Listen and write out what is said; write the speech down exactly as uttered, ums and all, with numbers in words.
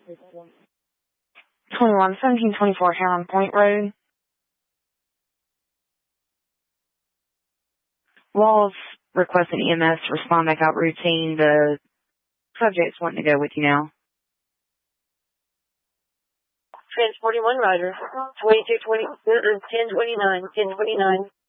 twenty-one, seventeen twenty-four Heron Point Road. Walls requesting E M S to respond back out routine. The subject's wanting to go with you now. Trans forty-one, Roger. twenty-two twenty, ten twenty-nine, ten twenty-nine.